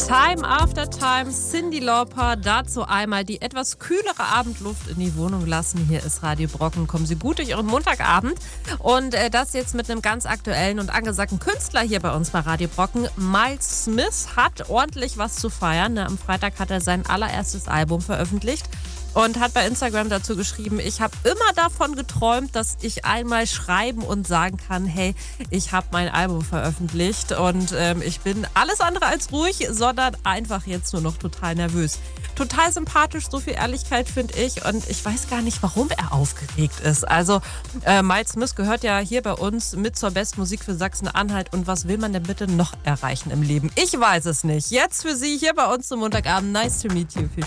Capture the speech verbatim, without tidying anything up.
Time After Time, Cyndi Lauper. Dazu einmal die etwas kühlere Abendluft in die Wohnung lassen. Hier ist Radio Brocken. Kommen Sie gut durch Ihren Montagabend. Und äh, das jetzt mit einem ganz aktuellen und angesagten Künstler hier bei uns bei Radio Brocken. Miles Smith hat ordentlich was zu feiern. Ne? Am Freitag hat er sein allererstes Album veröffentlicht. Und hat bei Instagram dazu geschrieben, ich habe immer davon geträumt, dass ich einmal schreiben und sagen kann, hey, ich habe mein Album veröffentlicht und ähm, ich bin alles andere als ruhig, sondern einfach jetzt nur noch total nervös. Total sympathisch, so viel Ehrlichkeit finde ich und ich weiß gar nicht, warum er aufgeregt ist. Also äh, Miles Smith gehört ja hier bei uns mit zur Bestmusik für Sachsen-Anhalt und was will man denn bitte noch erreichen im Leben? Ich weiß es nicht. Jetzt für Sie hier bei uns zum Montagabend. Nice to meet you.